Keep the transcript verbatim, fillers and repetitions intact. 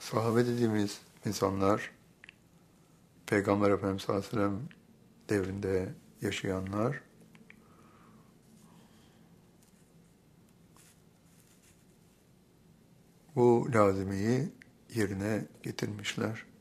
Sahabe dediğimiz insanlar, Peygamber Efendimiz sallallahu aleyhi ve sellem devrinde yaşayanlar, bu lazimiyi yerine getirmişler.